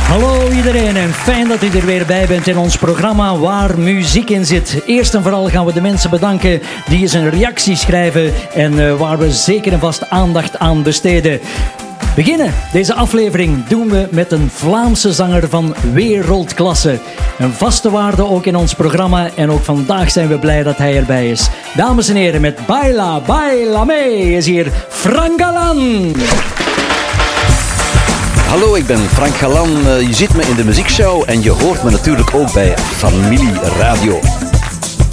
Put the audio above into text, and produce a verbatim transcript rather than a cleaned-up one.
Hallo iedereen en fijn dat u er weer bij bent in ons programma waar muziek in zit. Eerst en vooral gaan we de mensen bedanken die eens een reactie schrijven en uh, waar we zeker en vast aandacht aan besteden. Beginnen deze aflevering doen we met een Vlaamse zanger van wereldklasse. Een vaste waarde ook in ons programma en ook vandaag zijn we blij dat hij erbij is. Dames en heren, met Baila, Baila Me is hier Frank Galan. Hallo, ik ben Frank Galan. Je ziet me in de muziekshow en je hoort me natuurlijk ook bij Familie Radio.